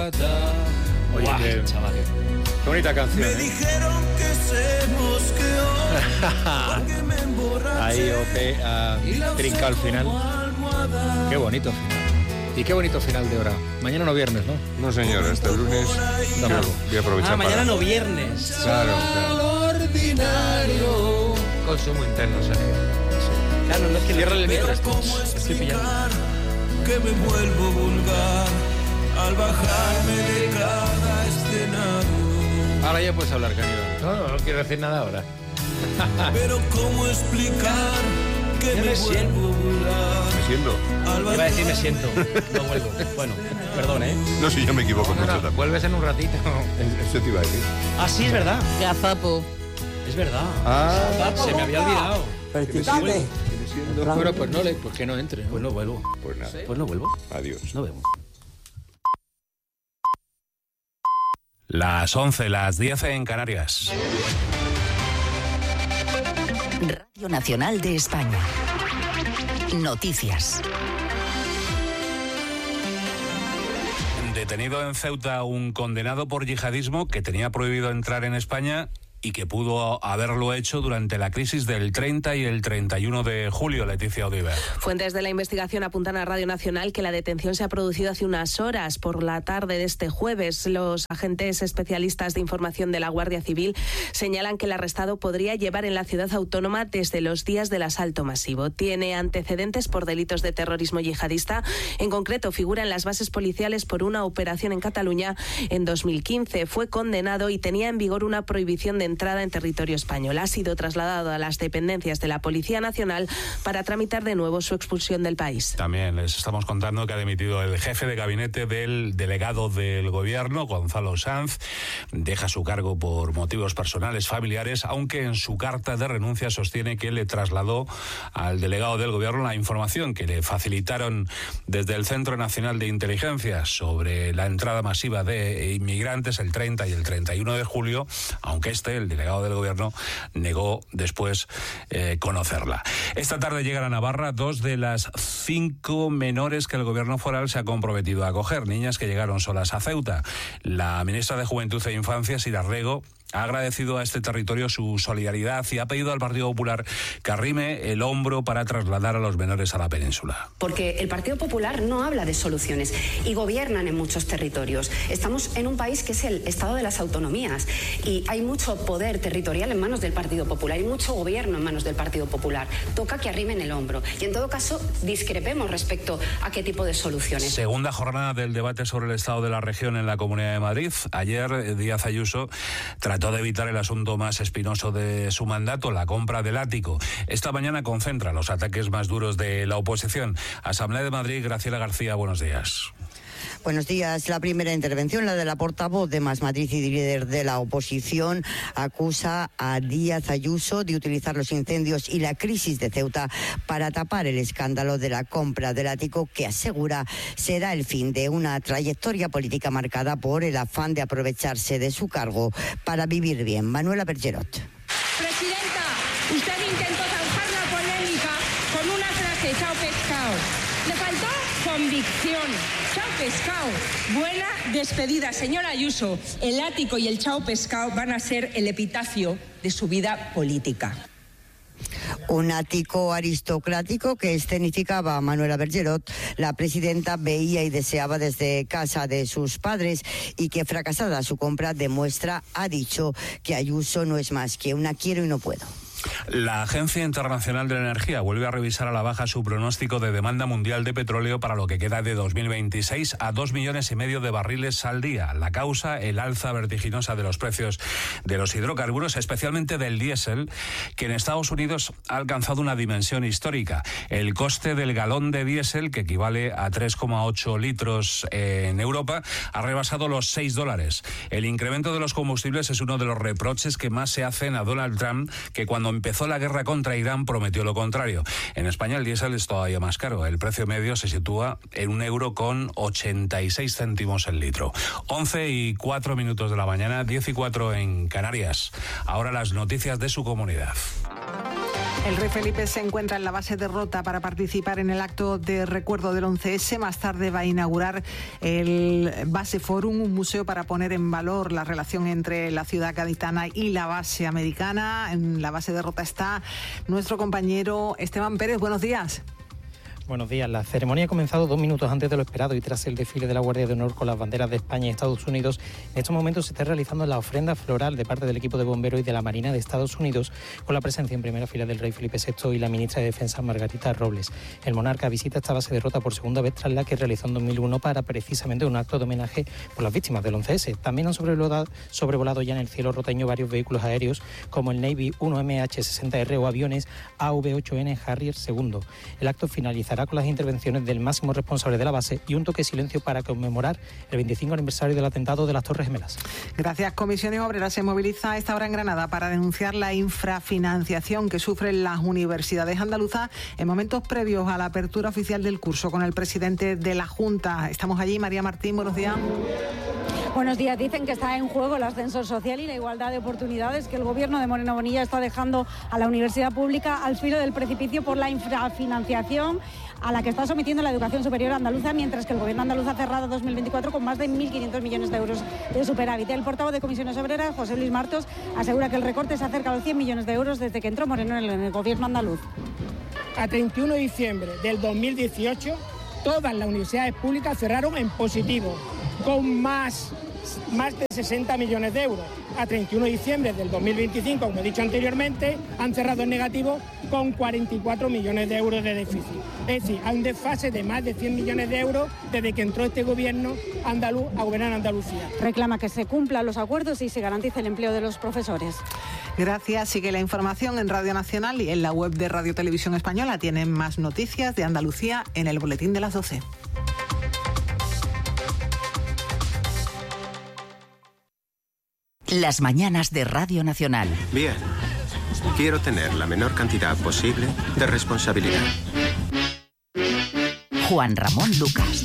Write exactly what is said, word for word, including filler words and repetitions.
almohada. Oye, Guau, qué, chaval. qué bonita canción. Me ¿eh? dijeron que se mosqueó porque me emborraché. Ahí, ok, uh, trinca al final. Qué bonito final. Y qué bonito final de hora. Mañana no viernes, ¿no? No, señor, hasta el lunes No. yo voy a aprovechar Ah, mañana para... no viernes. Claro, claro. Ordinario. Consumo interno, Sergio. Claro, no es que Cierra el micro. Pero cómo Estoy pillando. explicar que me vuelvo vulgar al bajarme de cada escenario. Ahora ya puedes hablar, Caníbal. No, no, no quiero decir nada ahora. Pero cómo explicar que Ya me me siento. vuelvo vulgar ¿Me siento? al Iba a decir me bajarme siento. No vuelvo. Bueno, perdón, ¿eh? No, si yo me equivoco No, mucho no, también. vuelves en un ratito. Eso te iba a decir. Ah, sí, es verdad. Gazapo. Es verdad. Ah, Se me había olvidado. Viene siendo... Bueno, pues no le, pues que no entre. ¿no? Pues no vuelvo. Pues nada, Pues no vuelvo. adiós. No vemos. Las once, las diez en Canarias. Radio Nacional de España. Noticias. Detenido en Ceuta un condenado por yihadismo que tenía prohibido entrar en España y que pudo haberlo hecho durante la crisis del treinta y el treinta y uno de julio, Leticia Odiver. Fuentes de la investigación apuntan a Radio Nacional que la detención se ha producido hace unas horas por la tarde de este jueves. Los agentes especialistas de información de la Guardia Civil señalan que el arrestado podría llevar en la ciudad autónoma desde los días del asalto masivo. Tiene antecedentes por delitos de terrorismo yihadista. En concreto, figura en las bases policiales por una operación en Cataluña en dos mil quince. Fue condenado y tenía en vigor una prohibición de entrada en territorio español. Ha sido trasladado a las dependencias de la Policía Nacional para tramitar de nuevo su expulsión del país. También les estamos contando que ha dimitido el jefe de gabinete del delegado del gobierno, Gonzalo Sanz. Deja su cargo por motivos personales, familiares, aunque en su carta de renuncia sostiene que le trasladó al delegado del gobierno la información que le facilitaron desde el Centro Nacional de Inteligencia sobre la entrada masiva de inmigrantes el treinta y el treinta y uno de julio, aunque este, el delegado del gobierno, negó después eh, conocerla. Esta tarde llegan a Navarra dos de las cinco menores que el gobierno foral se ha comprometido a acoger, niñas que llegaron solas a Ceuta. La ministra de Juventud e Infancia, Sira Rego, ha agradecido a este territorio su solidaridad y ha pedido al Partido Popular que arrime el hombro para trasladar a los menores a la península. Porque el Partido Popular no habla de soluciones y gobiernan en muchos territorios. Estamos en un país que es el Estado de las autonomías y hay mucho poder territorial en manos del Partido Popular y mucho gobierno en manos del Partido Popular. Toca que arrimen el hombro y en todo caso discrepemos respecto a qué tipo de soluciones. Segunda jornada del debate sobre el estado de la región en la Comunidad de Madrid. Ayer Díaz Ayuso trató de evitar el asunto más espinoso de su mandato, la compra del ático. Esta mañana concentra los ataques más duros de la oposición. Asamblea de Madrid, Graciela García, buenos días. Buenos días. La primera intervención, la de la portavoz de Más Madrid y líder de la oposición, acusa a Díaz Ayuso de utilizar los incendios y la crisis de Ceuta para tapar el escándalo de la compra del ático, que asegura será el fin de una trayectoria política marcada por el afán de aprovecharse de su cargo para vivir bien. Manuela Bergerot. Presidenta, usted intentó zanjar la polémica con una frase, chao pescado. Le faltó convicción. Chao pescado. Buena despedida, señora Ayuso. El ático y el chao pescado van a ser el epitafio de su vida política. Un ático aristocrático que escenificaba a Manuela Bergerot, la presidenta veía y deseaba desde casa de sus padres y que, fracasada su compra, demuestra, ha dicho, que Ayuso no es más que una quiero y no puedo. La Agencia Internacional de la Energía vuelve a revisar a la baja su pronóstico de demanda mundial de petróleo para lo que queda de dos mil veintiséis a dos millones y medio de barriles al día. La causa, el alza vertiginosa de los precios de los hidrocarburos, especialmente del diésel, que en Estados Unidos ha alcanzado una dimensión histórica. El coste del galón de diésel, que equivale a tres coma ocho litros en Europa, ha rebasado los seis dólares. El incremento de los combustibles es uno de los reproches que más se hacen a Donald Trump, que cuando empezó la guerra contra Irán prometió lo contrario. En España el diésel es todavía más caro. El precio medio se sitúa en un euro con ochenta y seis céntimos el litro. once y cuatro minutos de la mañana, diez y cuatro en Canarias. Ahora las noticias de su comunidad. El rey Felipe se encuentra en la base de Rota para participar en el acto de recuerdo del once ese. Más tarde va a inaugurar el Base Forum, un museo para poner en valor la relación entre la ciudad gaditana y la base americana. En la base de Rota está nuestro compañero Esteban Pérez. Buenos días. Buenos días. La ceremonia ha comenzado dos minutos antes de lo esperado y tras el desfile de la Guardia de Honor con las banderas de España y Estados Unidos. En estos momentos se está realizando la ofrenda floral de parte del equipo de bomberos y de la Marina de Estados Unidos, con la presencia en primera fila del rey Felipe sexto y la ministra de Defensa Margarita Robles. El monarca visita esta base de Rota por segunda vez tras la que realizó en dos mil uno para precisamente un acto de homenaje por las víctimas del once ese. También han sobrevolado, sobrevolado ya en el cielo roteño varios vehículos aéreos como el Navy uno M H sesenta R o aviones A V ocho N Harrier segundo. El acto finalizará con las intervenciones del máximo responsable de la base y un toque de silencio para conmemorar el veinticinco aniversario del atentado de las Torres Gemelas. Gracias. Comisiones Obreras se moviliza a esta hora en Granada para denunciar la infrafinanciación que sufren las universidades andaluzas en momentos previos a la apertura oficial del curso. Con el presidente de la Junta estamos allí. María Martín, buenos días. Buenos días. Dicen que está en juego el ascensor social y la igualdad de oportunidades que el gobierno de Moreno Bonilla está dejando a la universidad pública al filo del precipicio por la infrafinanciación a la que está sometiendo la educación superior andaluza, mientras que el gobierno andaluz ha cerrado dos mil veinticuatro con más de mil quinientos millones de euros de superávit. El portavoz de Comisiones Obreras, José Luis Martos, asegura que el recorte se acerca a los cien millones de euros desde que entró Moreno en el gobierno andaluz. A treinta y uno de diciembre del dos mil dieciocho, todas las universidades públicas cerraron en positivo, con más, más de sesenta millones de euros. A treinta y uno de diciembre del dos mil veinticinco, como he dicho anteriormente, han cerrado en negativo con cuarenta y cuatro millones de euros de déficit. Es decir, hay un desfase de más de cien millones de euros desde que entró este gobierno andaluz a gobernar Andalucía. Reclama que se cumplan los acuerdos y se garantice el empleo de los profesores. Gracias. Sigue la información en Radio Nacional y en la web de Radio Televisión Española. Tienen más noticias de Andalucía en el boletín de las doce. Las mañanas de Radio Nacional. Bien. Quiero tener la menor cantidad posible de responsabilidad. Juan Ramón Lucas.